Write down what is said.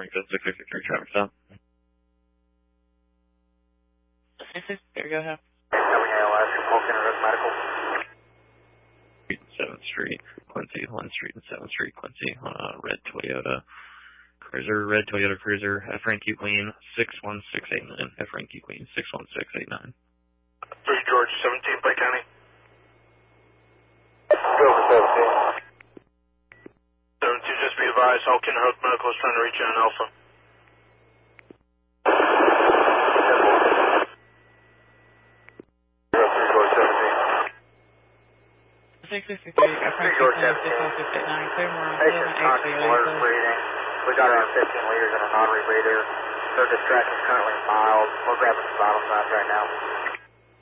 Springfield 663 traffic stop. There you go, have. WALS from Polk Interhook Medical. 7th Street, Quincy, 1 Street and 7th Street, Quincy, on a red Toyota Cruiser, FRNQ Queen 61689, FRNQ Queen 61689. 3 George, 17, Clay County. Go for 17. 17, just be advised, Polk Interhook Medical is trying to reach you on Alpha. 663, FRNQ Queen 61689, clear more on 11 Patient breathing. We got around 15 liters in a non-rebreather. Their distraction is currently mild. We're grabbing some vital signs right now.